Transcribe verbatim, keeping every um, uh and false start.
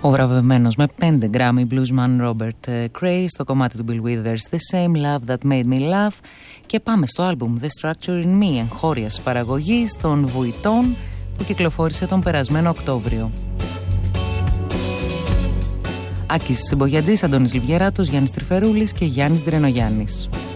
Ο βραβευμένος με πέντε Grammy bluesman Robert Cray στο κομμάτι του Bill Withers The Same Love That Made Me Laugh. Και πάμε στο άλμπουμ The Structure in Me, εγχώριας παραγωγής των Βουητών, που κυκλοφόρησε τον περασμένο Οκτώβριο. Άκης Συμπογιατζής, Αντώνης Λιβιεράτος, Γιάννης Τρυφερούλης και Γιάννης Δρενογιάννης.